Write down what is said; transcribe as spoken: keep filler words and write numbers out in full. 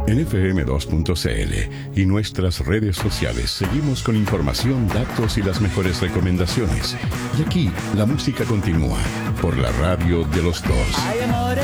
En F M dos punto C L y nuestras redes sociales seguimos con información, datos y las mejores recomendaciones. Y aquí la música continúa por la radio de los dos. Hay amores